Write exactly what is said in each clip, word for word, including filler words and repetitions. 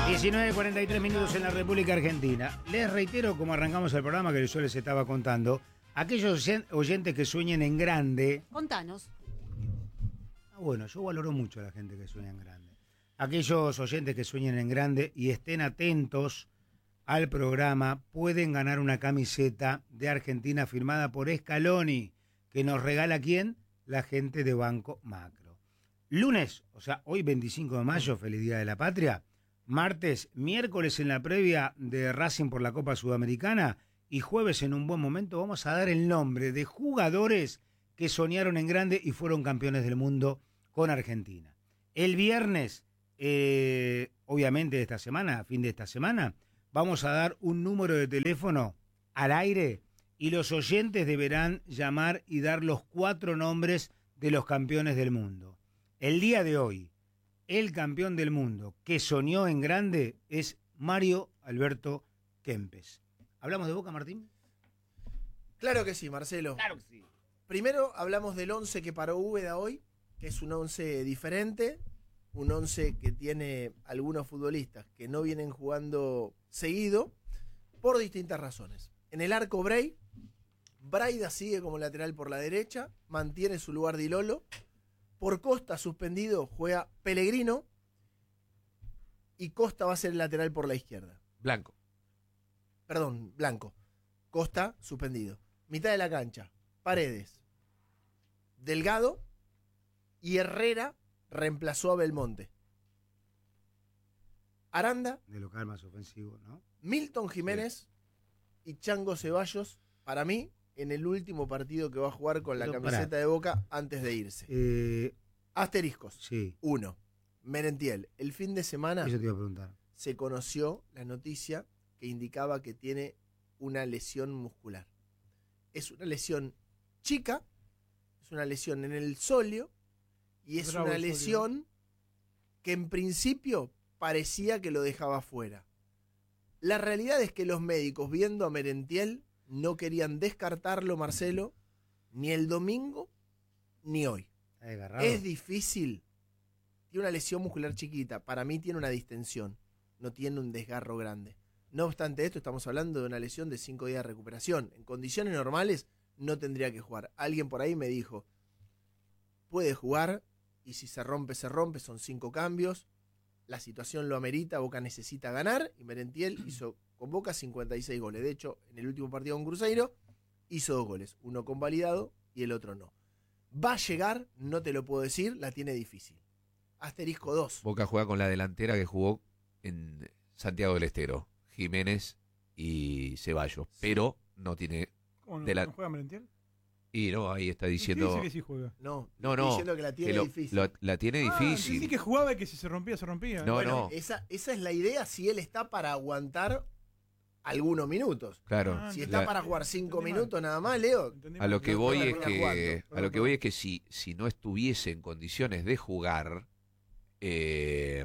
diecinueve cuarenta y tres minutos en la República Argentina. Les reitero, como arrancamos el programa, que yo les estaba contando, aquellos oyentes que sueñen en grande. Contanos. Ah, bueno, yo valoro mucho a la gente que sueña en grande. Aquellos oyentes que sueñen en grande y estén atentos al programa pueden ganar una camiseta de Argentina firmada por Scaloni, que nos regala ¿quién? La gente de Banco Macro. Lunes, o sea, hoy veinticinco de mayo, feliz Día de la Patria. Martes, miércoles en la previa de Racing por la Copa Sudamericana y jueves en un buen momento vamos a dar el nombre de jugadores que soñaron en grande y fueron campeones del mundo con Argentina. El viernes, eh, obviamente de esta semana, a fin de esta semana, vamos a dar un número de teléfono al aire y los oyentes deberán llamar y dar los cuatro nombres de los campeones del mundo. El día de hoy, el campeón del mundo que soñó en grande es Mario Alberto Kempes. ¿Hablamos de Boca, Martín? Claro que sí, Marcelo. Claro que sí. Primero hablamos del once que paró Úbeda hoy, que es un once diferente, un once que tiene algunos futbolistas que no vienen jugando seguido por distintas razones. En el arco Bray, Braida sigue como lateral por la derecha, mantiene su lugar de Ilolo. Por Costa, suspendido, juega Pellegrino. Y Costa va a ser el lateral por la izquierda. Blanco. Perdón, Blanco. Costa, suspendido. Mitad de la cancha, Paredes. Delgado. Y Herrera reemplazó a Belmonte. Aranda. De local más ofensivo, ¿no? Milton Jiménez sí. Y Chango Ceballos, para mí, en el último partido que va a jugar con la Pero camiseta pará. de Boca antes de irse. Eh, Asteriscos. Sí. Uno. Merentiel. El fin de semana Eso te iba a preguntar. se conoció la noticia que indicaba que tiene una lesión muscular. Es una lesión chica, es una lesión en el sóleo y es Bravo una el lesión sóleo. que en principio parecía que lo dejaba fuera. La realidad es que los médicos, viendo a Merentiel, no querían descartarlo, Marcelo, ni el domingo ni hoy. Es difícil. Tiene una lesión muscular chiquita. Para mí tiene una distensión. No tiene un desgarro grande. No obstante esto, estamos hablando de una lesión de cinco días de recuperación. En condiciones normales no tendría que jugar. Alguien por ahí me dijo, puede jugar y si se rompe, se rompe. Son cinco cambios. La situación lo amerita. Boca necesita ganar y Merentiel hizo con Boca cincuenta y seis goles. De hecho, en el último partido con Cruzeiro hizo dos goles. Uno convalidado y el otro no. Va a llegar, no te lo puedo decir, la tiene difícil. Asterisco dos. Boca juega con la delantera que jugó en Santiago del Estero. Jiménez y Ceballos. Sí. Pero no tiene... ¿Cómo no, de la... ¿no juega Merentiel? Y no, ahí está diciendo... ¿Qué dice que sí juega? No, no, no diciendo que la tiene que lo, difícil. Lo, la tiene ah, difícil. Sí, que jugaba y que si se rompía, se rompía. No, bueno, no. Esa, esa es la idea si él está para aguantar algunos minutos. Claro. Ah, si está la, para jugar cinco minutos mal. nada más, Leo. A lo que no, voy no es que jugando. a lo que voy es que si, si no estuviese en condiciones de jugar, eh,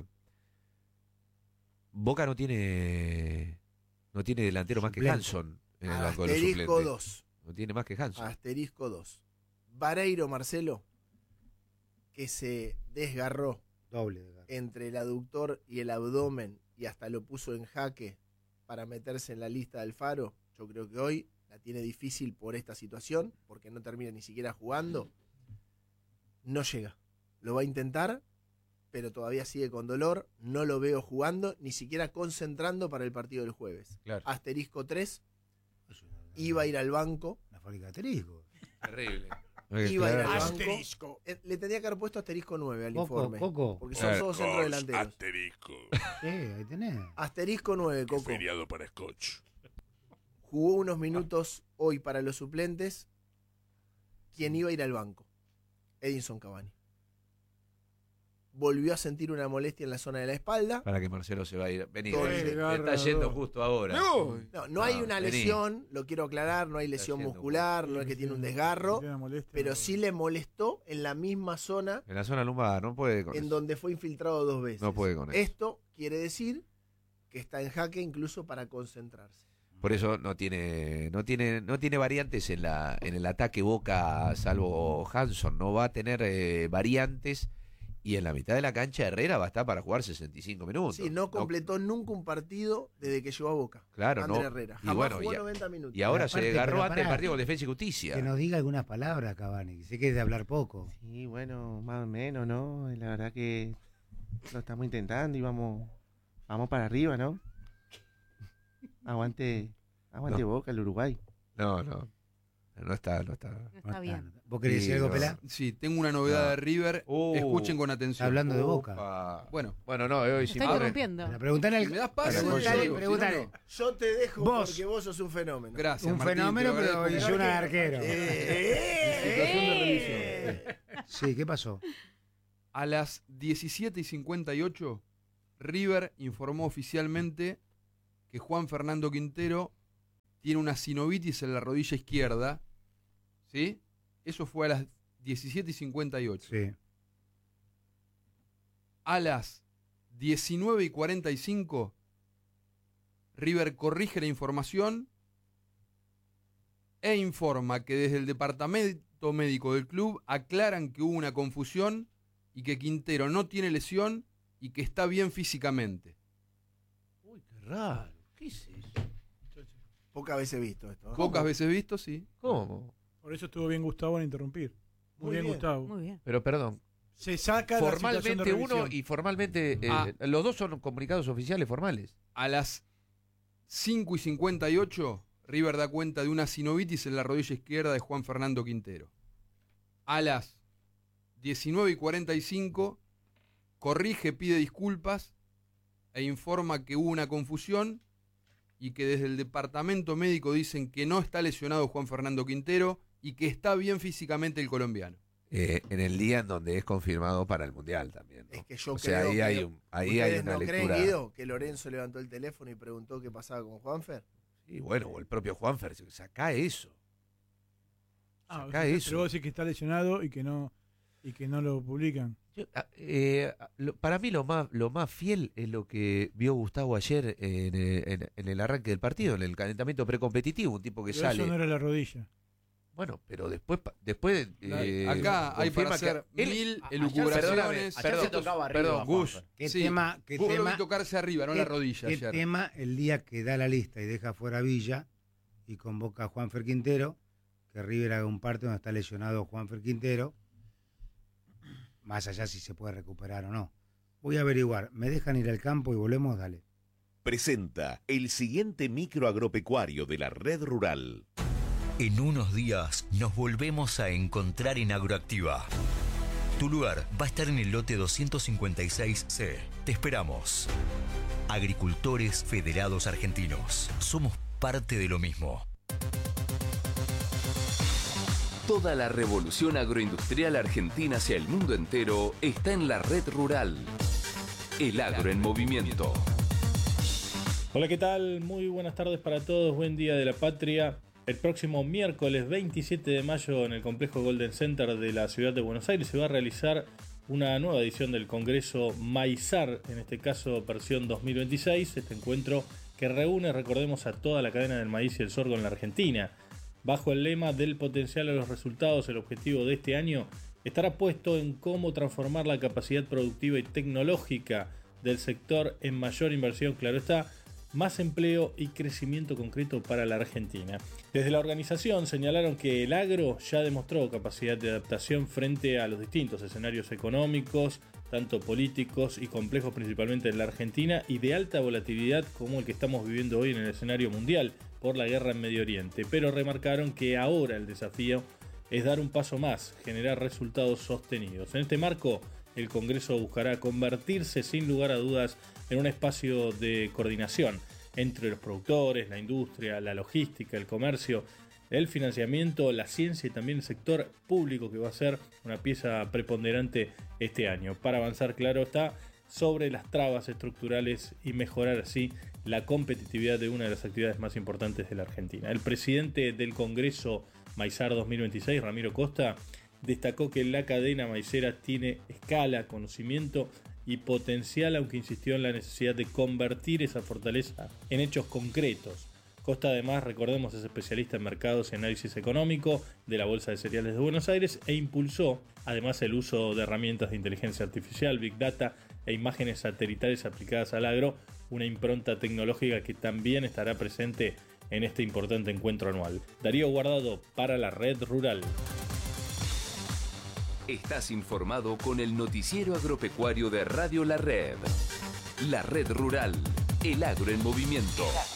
Boca no tiene no tiene delantero más que Hanson en el banco de los suplentes. Asterisco dos. No tiene más que Hanson. Asterisco dos. Vareiro, Marcelo, que se desgarró Doble desgarro. entre el aductor y el abdomen y hasta lo puso en jaque para meterse en la lista del Faro. Yo creo que hoy la tiene difícil por esta situación, porque no termina ni siquiera jugando. No llega. Lo va a intentar, pero todavía sigue con dolor. No lo veo jugando, ni siquiera concentrando para el partido del jueves. Claro. Asterisco tres. Iba a ir al banco. La fábrica de asterisco. Terrible. Iba a ir al banco. Asterisco. Eh, Le tenía que haber puesto asterisco nueve al Coco, informe. Coco. Porque son todos centrodelanteros. Asterisco. Sí, ahí tenés. Asterisco nueve, Coco. Feriado para Scotch. Jugó unos minutos hoy para los suplentes. ¿Quién iba a ir al banco? Edinson Cavani. Volvió a sentir una molestia en la zona de la espalda. Para que Marcelo se va a ir. Vení, Todo vení, el te desgarro, está yendo no. justo ahora. No. No, no hay No, una vení. lesión, lo quiero aclarar, no hay lesión yendo, muscular, no es que tiene un desgarro, Tiene una molestia, pero no. sí le molestó en la misma zona En la zona lumbar, no puede con en eso. donde fue infiltrado dos veces. No puede con eso. Esto quiere decir que está en jaque incluso para concentrarse. Por eso no tiene, no tiene, no tiene variantes en la, en el ataque Boca, salvo Hanson, no va a tener eh, variantes Y en la mitad de la cancha Herrera va a estar para jugar sesenta y cinco minutos. Sí, no completó no. nunca un partido desde que llegó a Boca. Claro, Andrés no. Herrera. Y Jamás bueno, jugó y, noventa minutos. Y ahora aparte, se agarró antes del pará, partido con Defensa y Justicia. Que nos diga algunas palabras, Cavani. Sé que es de hablar poco. Sí, bueno, más o menos, ¿no? La verdad que lo estamos intentando y vamos, vamos para arriba, ¿no? Aguante, aguante No. Boca, el Uruguay. No, no. No está, no está. No está bien. ¿Vos querés Sí, decir algo, no. Pelá? Sí, tengo una novedad No. de River. Uh. Escuchen con Está atención. hablando de Boca. Opa. Bueno, Bueno, no, hoy Me sí. está A ver. interrumpiendo. Pero preguntale al... ¿me das paso? Preguntale, Diego? preguntale. Si no, no. Yo te dejo Vos. porque vos sos un fenómeno. Gracias, Un Martín, fenómeno, te lo pero agradezco. hizo una de arquero. Eh, Situación de eh. revisión. Sí, ¿qué pasó? A las diecisiete y cincuenta y ocho, River informó oficialmente que Juan Fernando Quintero tiene una sinovitis en la rodilla izquierda. ¿Sí? Eso fue a las diecisiete y cincuenta y ocho. Sí. A las diecinueve y cuarenta y cinco, River corrige la información e informa que desde el departamento médico del club aclaran que hubo una confusión y que Quintero no tiene lesión y que está bien físicamente. Uy, qué raro. ¿Qué es eso? Pocas veces visto esto. ¿eh? Pocas veces visto, sí. ¿Cómo? Por eso estuvo bien Gustavo en interrumpir. Muy, Muy bien, bien. Gustavo. Muy bien. Pero perdón, Se saca la situación de formalmente uno revisión. y formalmente eh, Ah. los dos son comunicados oficiales formales. A las cinco y cincuenta y ocho, River da cuenta de una sinovitis en la rodilla izquierda de Juan Fernando Quintero. A las diecinueve y cuarenta y cinco, corrige, pide disculpas e informa que hubo una confusión y que desde el departamento médico dicen que no está lesionado Juan Fernando Quintero y que está bien físicamente el colombiano. Eh, en el día en donde es confirmado para el Mundial también, ¿no? Es que yo o sea, creo ahí que- hay, un, ahí hay ¿Ustedes una no lectura. creen, Guido, que Lorenzo levantó el teléfono y preguntó qué pasaba con Juanfer? Y bueno, o el propio Juanfer, saca eso. Ah, Sacá o sea, eso. pero vos decís que está lesionado y que no y que no lo publican. Yo, ah, eh, lo- para mí lo más lo más fiel es lo que vio Gustavo ayer en, eh, en- en el arranque del partido, en el calentamiento precompetitivo, un tipo que Pero sale. eso no era la rodilla. Bueno, pero después pa- después eh, Acá hay para confirma hacer que él- mil a- elucubraciones. Perdóname, Ayer se tocaba arriba, perdón, Juanfer. Gus. ¿Qué Sí, tema? ¿Qué Vos lo tema? vi tocarse arriba, no ¿Qué- la rodilla ¿Qué ayer. tema el día que da la lista y deja fuera a Villa y convoca a Juanfer Quintero, que River haga un parte donde está lesionado Juanfer Quintero, más allá si se puede recuperar o no? Voy a averiguar. ¿Me dejan ir al campo y volvemos? Dale. Presenta el siguiente micro agropecuario de la red rural. En unos días nos volvemos a encontrar en Agroactiva. Tu lugar va a estar en el lote doscientos cincuenta y seis C. Te esperamos. Agricultores Federados Argentinos. Somos parte de lo mismo. Toda la revolución agroindustrial argentina hacia el mundo entero está en la red rural. El agro en movimiento. Hola, ¿qué tal? Muy buenas tardes para todos. Buen día de la patria. El próximo miércoles veintisiete de mayo en el complejo Golden Center de la ciudad de Buenos Aires se va a realizar una nueva edición del Congreso Maizar, en este caso versión dos mil veintiséis. Este encuentro que reúne, recordemos, a toda la cadena del maíz y el sorgo en la Argentina. Bajo el lema del potencial a los resultados, el objetivo de este año estará puesto en cómo transformar la capacidad productiva y tecnológica del sector en mayor inversión, claro está, más empleo y crecimiento concreto para la Argentina. Desde la organización señalaron que el agro ya demostró capacidad de adaptación frente a los distintos escenarios económicos, tanto políticos y complejos principalmente en la Argentina, y de alta volatilidad como el que estamos viviendo hoy en el escenario mundial por la guerra en Medio Oriente. Pero remarcaron que ahora el desafío es dar un paso más, generar resultados sostenidos. En este marco, el Congreso buscará convertirse sin lugar a dudas en un espacio de coordinación entre los productores, la industria, la logística, el comercio, el financiamiento, la ciencia y también el sector público, que va a ser una pieza preponderante este año para avanzar, claro está, sobre las trabas estructurales y mejorar así la competitividad de una de las actividades más importantes de la Argentina. El presidente del Congreso Maizar dos mil veintiséis, Ramiro Costa, destacó que la cadena maicera tiene escala, conocimiento y potencial, aunque insistió en la necesidad de convertir esa fortaleza en hechos concretos. Costa además, recordemos, es especialista en mercados y análisis económico de la Bolsa de Cereales de Buenos Aires e impulsó además el uso de herramientas de inteligencia artificial, Big Data e imágenes satelitales aplicadas al agro, una impronta tecnológica que también estará presente en este importante encuentro anual. Darío Guardado para la Red Rural. Estás informado con el noticiero agropecuario de Radio La Red. La Red Rural, el agro en movimiento.